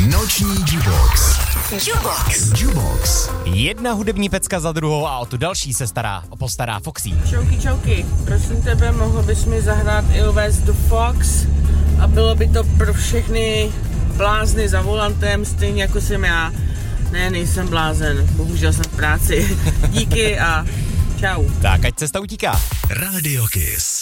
Noční Jubox. Jubox. Jedna hudební pecka za druhou a o tu další se postará Foxy. Čauky, prosím tebe, mohl bys mi zahrát Ilves The Fox a bylo by to pro všechny blázny za volantem, stejně jako jsem já. Ne, nejsem blázen, bohužel jsem v práci. Díky a čau. Tak, ať cesta utíká. Radio Kiss.